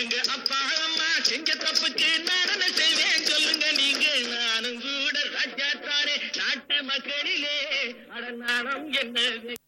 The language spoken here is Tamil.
எங்க அப்பா அம்மா செஞ்ச தப்புக்கு நான் என்ன செய்வேன் சொல்லுங்க நீங்க. நானும் கூட ராஜா தானே நாட்டு மக்களிலே அடநாளம் என்ன